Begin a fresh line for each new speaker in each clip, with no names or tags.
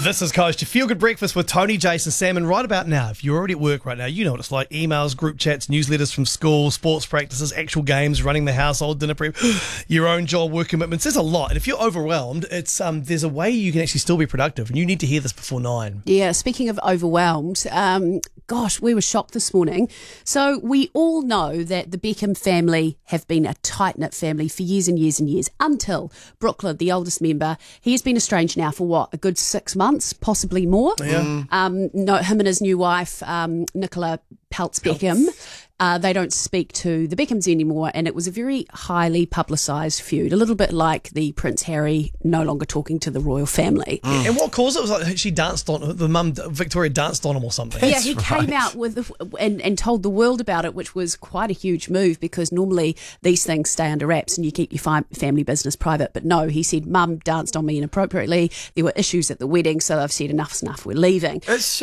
This is Coast, your feel-good breakfast with Tony, Jason, Sam, and right about now, if you're already at work right now, you know what it's like. Emails, group chats, newsletters from school, sports practices, actual games, running the household, dinner prep, your own job, work commitments. There's a lot. And if you're overwhelmed, it's there's a way you can actually still be productive, and you need to hear this before 9.
Yeah, speaking of overwhelmed, gosh, we were shocked this morning. So we all know that the Beckham family have been a tight-knit family for years and years and years, until Brooklyn, the oldest member, he has been estranged now for a good 6 months, possibly more.
Yeah.
No, him and his new wife, Nicola Peltz Beckham, they don't speak to the Beckhams anymore, and it was a very highly publicised feud, a little bit like the Prince Harry no longer talking to the royal family.
And what caused it was like she danced on, the mum, Victoria, danced on him or something.
Yeah, he came out with and told the world about it, which was quite a huge move, because normally these things stay under wraps and you keep your family business private. But no, he said, Mum danced on me inappropriately. There were issues at the wedding, so I've said enough's enough, we're leaving.
It's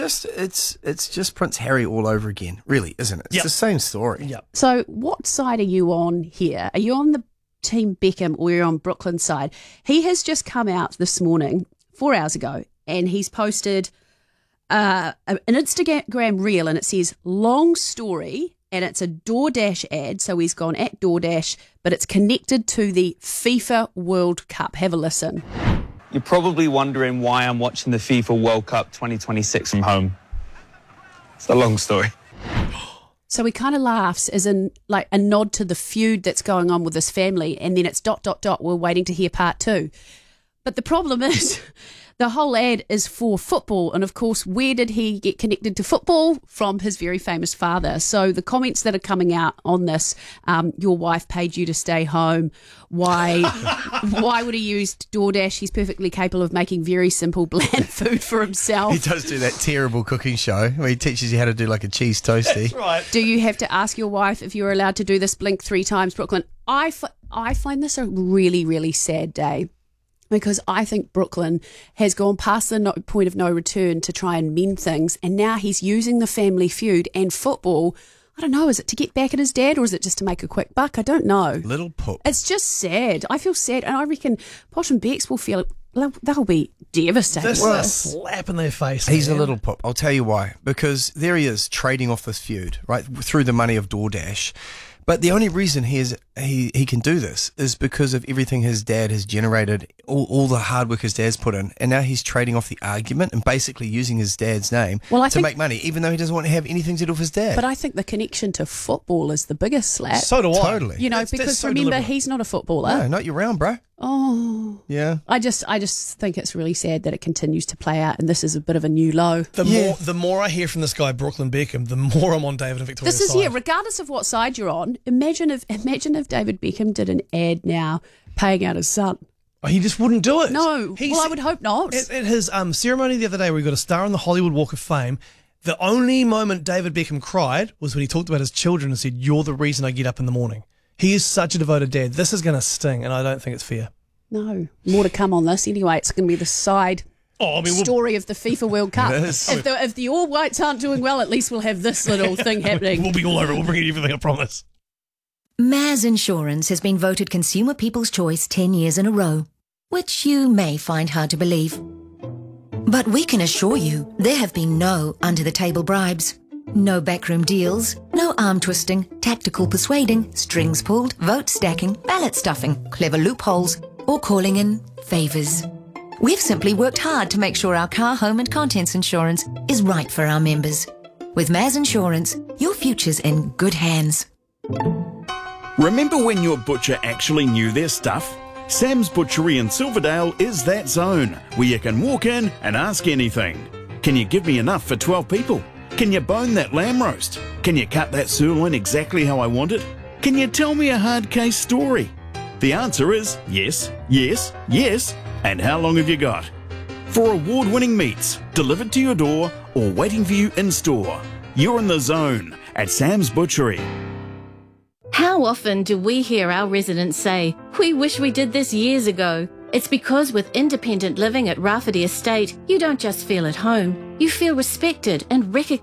just Prince Harry all over again, really, isn't it? It's the same story.
Yep.
So what side are you on here? Are you on the Team Beckham or you're on Brooklyn's side? He has just come out this morning, 4 hours ago, and he's posted an Instagram reel, and it says long story, and it's a DoorDash ad. So he's gone at DoorDash, but it's connected to the FIFA World Cup. Have a listen.
You're probably wondering why I'm watching the FIFA World Cup 2026 from home. It's a long story.
So he kind of laughs as in like a nod to the feud that's going on with his family, and then it's ... We're waiting to hear part 2. But the problem is the whole ad is for football, and of course, where did he get connected to football? From his very famous father. So the comments that are coming out on this, your wife paid you to stay home. Why would he use DoorDash? He's perfectly capable of making very simple, bland food for himself.
He does do that terrible cooking show where he teaches you how to do like a cheese toasty.
That's right.
Do you have to ask your wife if you're allowed to do this? Blink 3 times, Brooklyn. I find this a really, really sad day, because I think Brooklyn has gone past the point of no return to try and mend things, and now he's using the family feud and football. I don't know, is it to get back at his dad, or is it just to make a quick buck? I don't know.
Little poop.
It's just sad. I feel sad, and I reckon Posh and Bex will feel they'll be devastated.
This is a slap in their face.
He's
man.
a little poop. I'll tell you why. Because there he is trading off this feud, right, through the money of DoorDash. But the only reason he can do this is because of everything his dad has generated, all the hard work his dad's put in, and now he's trading off the argument and basically using his dad's name to make money, even though he doesn't want to have anything to do with his dad.
But I think the connection to football is the biggest slap.
So do I.
Totally.
You know,
That's
because
so
remember,
deliberate.
he's not a footballer.
No, not your round, bro.
Oh.
Yeah.
I just think it's really sad that it continues to play out, and this is a bit of a new low.
The more I hear from this guy, Brooklyn Beckham, the more I'm on David and Victoria's
This is
side.
regardless of what side you're on. Imagine if David Beckham did an ad now paying out his son.
He just wouldn't do it.
No, I would hope not.
At his ceremony the other day, where he got a star on the Hollywood Walk of Fame, the only moment David Beckham cried was when he talked about his children and said, "You're the reason I get up in the morning." He is such a devoted dad. This is going to sting, and I don't think it's fair.
No, more to come on this. Anyway, it's going to be the side story of the FIFA World Cup.
It is.
If the All Whites aren't doing well, at least we'll have this little thing happening.
We'll be all over it. We'll bring you everything, I promise.
Maz Insurance has been voted Consumer People's Choice 10 years in a row, which you may find hard to believe. But we can assure you there have been no under-the-table bribes, no backroom deals, no arm-twisting, tactical persuading, strings pulled, vote stacking, ballot stuffing, clever loopholes, or calling in favours. We've simply worked hard to make sure our car, home and contents insurance is right for our members. With Maz Insurance, your future's in good hands.
Remember when your butcher actually knew their stuff? Sam's Butchery in Silverdale is that zone where you can walk in and ask anything. Can you give me enough for 12 people? Can you bone that lamb roast? Can you cut that sirloin exactly how I want it? Can you tell me a hard case story? The answer is yes, yes, yes. And how long have you got? For award-winning meats delivered to your door or waiting for you in store, you're in the zone at Sam's Butchery.
How often do we hear our residents say, "We wish we did this years ago"? It's because with independent living at Rafferty Estate, you don't just feel at home, you feel respected and recognised.